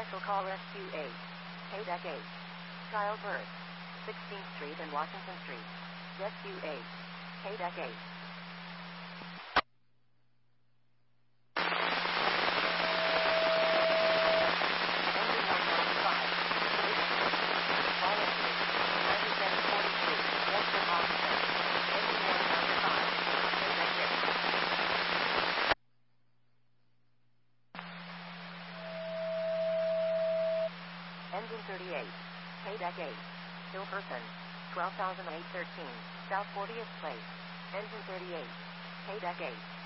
Special call SQ8. KDEC 8. Childbirth. 16th Street and Washington Street. SQ8. KDEC 8. Engine 38. KDEC 8. Hill Person. 12,813. South 40th Place. Engine 38. KDEC 8.